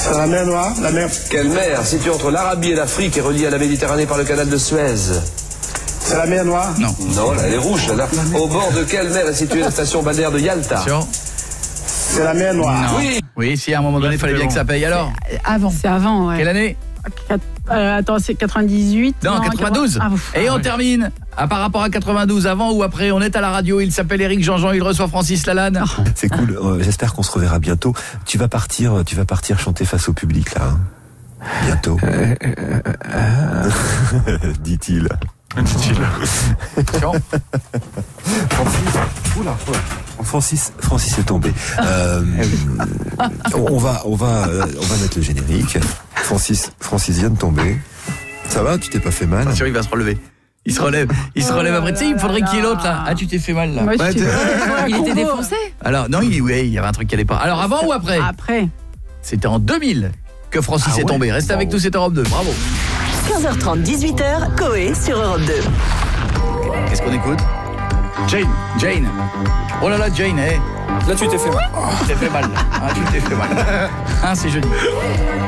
C'est la mer Noire, la mer... Quelle mer, située entre l'Arabie et l'Afrique et reliée à la Méditerranée par le canal de Suez? C'est la mer Noire? Non. Non, là, elle est rouge, là. Au bord de quelle mer est située la station balnéaire de Yalta? Attention. C'est la mer Noire. Non. Oui. Oui, si à un moment donné, il fallait bien que ça paye. Alors, Avant. C'est avant, ouais. quelle année? Attends, c'est 98. Non, 92. Et on termine. Par rapport à 92, avant ou après, on est à la radio. Il s'appelle Éric Jean-Jean, il reçoit Francis Lalanne. C'est cool. J'espère qu'on se reverra bientôt. Tu vas partir chanter face au public là. Hein. Bientôt. Dit-il. Attention. Francis est tombé. On va mettre le générique. Francis vient de tomber. Ça va, tu t'es pas fait mal? Attention, il va se relever. Il se relève après. Tu sais, il faudrait qu'il y ait l'autre là. Ah, tu t'es fait mal là. Moi, il était défoncé. Alors, non, il y avait un truc qui allait pas. Alors, avant ou après? Après. C'était en 2000 que Francis est tombé. Reste avec nous, c'est Europe 2. Bravo. 15h30, 18h, Coé sur Europe 2. Qu'est-ce qu'on écoute? Jane. Oh là là, Jane, Là, tu t'es fait mal. Tu t'es fait mal. Ah, tu t'es fait mal. Hein, c'est joli.